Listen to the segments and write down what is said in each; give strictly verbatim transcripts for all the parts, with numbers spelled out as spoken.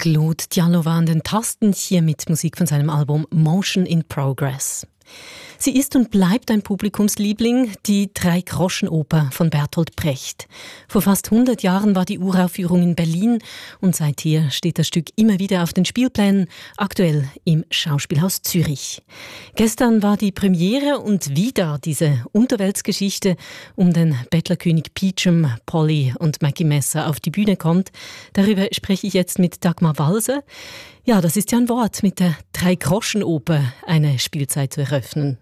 Claude Diallo war an den Tasten, hier mit Musik von seinem Album Motion in Progress. Sie ist und bleibt ein Publikumsliebling, die Drei-Groschen-Oper von Bertolt Brecht. Vor fast hundert Jahren war die Uraufführung in Berlin und seither steht das Stück immer wieder auf den Spielplänen, aktuell im Schauspielhaus Zürich. Gestern war die Premiere und wieder diese Unterweltsgeschichte um den Bettlerkönig Peachum, Polly und Maggie Messer auf die Bühne kommt. Darüber spreche ich jetzt mit Dagmar Walser. Ja, das ist ja ein Wort, mit der Drei-Groschen-Oper eine Spielzeit zu eröffnen.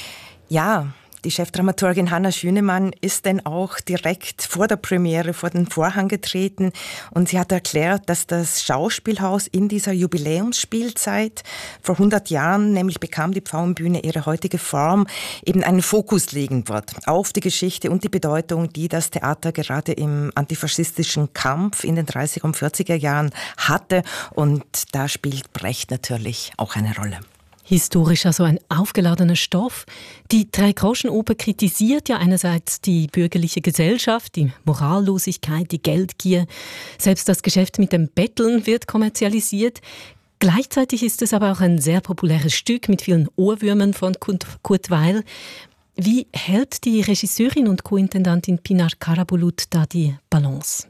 Ja, die Chefdramaturgin Hanna Schünemann ist denn auch direkt vor der Premiere vor den Vorhang getreten und sie hat erklärt, dass das Schauspielhaus in dieser Jubiläumsspielzeit vor hundert Jahren, nämlich bekam die Pfauenbühne ihre heutige Form, eben einen Fokus legen wird auf die Geschichte und die Bedeutung, die das Theater gerade im antifaschistischen Kampf in den dreißiger und vierziger Jahren hatte, und da spielt Brecht natürlich auch eine Rolle. Historisch also ein aufgeladener Stoff. Die Drei-Groschen-Oper kritisiert ja einerseits die bürgerliche Gesellschaft, die Morallosigkeit, die Geldgier. Selbst das Geschäft mit dem Betteln wird kommerzialisiert. Gleichzeitig ist es aber auch ein sehr populäres Stück mit vielen Ohrwürmern von Kurt Weill. Wie hält die Regisseurin und Co-Intendantin Pinar Karabulut da die Balance?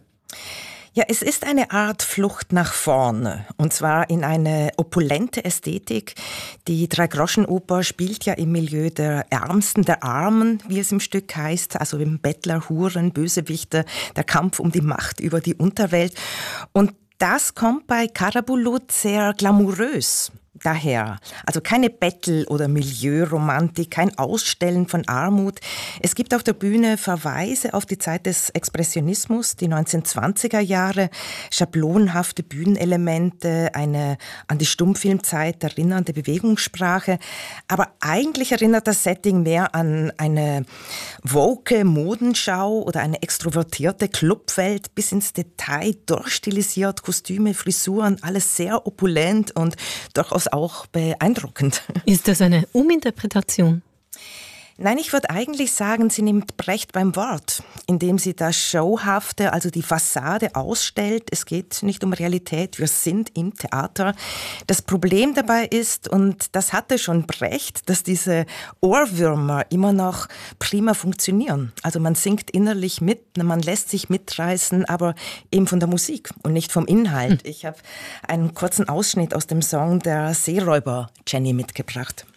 Ja, es ist eine Art Flucht nach vorne, und zwar in eine opulente Ästhetik. Die Drei-Groschen-Oper spielt ja im Milieu der Ärmsten der Armen, wie es im Stück heißt, also im Bettler, Huren, Bösewichte, der Kampf um die Macht über die Unterwelt. Und das kommt bei Karabulut sehr glamourös daher. Also keine Bettel- oder Milieuromantik, kein Ausstellen von Armut. Es gibt auf der Bühne Verweise auf die Zeit des Expressionismus, die neunzehnhundertzwanziger Jahre, schablonhafte Bühnenelemente, eine an die Stummfilmzeit erinnernde Bewegungssprache. Aber eigentlich erinnert das Setting mehr an eine woke Modenschau oder eine extrovertierte Clubwelt, bis ins Detail durchstilisiert, Kostüme, Frisuren, alles sehr opulent und durchaus auch beeindruckend. Ist das eine Uminterpretation? Nein, ich würde eigentlich sagen, sie nimmt Brecht beim Wort, indem sie das Showhafte, also die Fassade ausstellt. Es geht nicht um Realität, wir sind im Theater. Das Problem dabei ist, und das hatte schon Brecht, dass diese Ohrwürmer immer noch prima funktionieren. Also man singt innerlich mit, man lässt sich mitreißen, aber eben von der Musik und nicht vom Inhalt. Hm. Ich habe einen kurzen Ausschnitt aus dem Song der Seeräuber Jenny mitgebracht.